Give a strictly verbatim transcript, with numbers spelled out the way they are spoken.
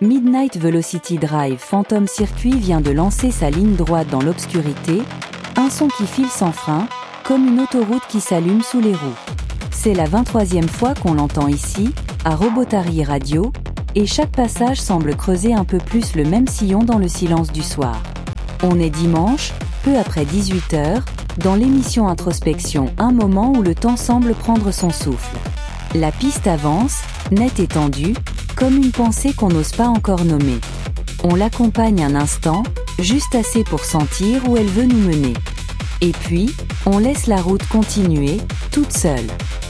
Midnight Velocity Drive Phantom Circuit vient de lancer sa ligne droite dans l'obscurité, un son qui file sans frein, comme une autoroute qui s'allume sous les roues. C'est la vingt-troisième fois qu'on l'entend ici, à Robotari Radio, et chaque passage semble creuser un peu plus le même sillon dans le silence du soir. On est dimanche, peu après dix-huit heures, dans l'émission Introspection, un moment où le temps semble prendre son souffle. La piste avance, nette et tendue, comme une pensée qu'on n'ose pas encore nommer. On l'accompagne un instant, juste assez pour sentir où elle veut nous mener. Et puis, on laisse la route continuer, toute seule.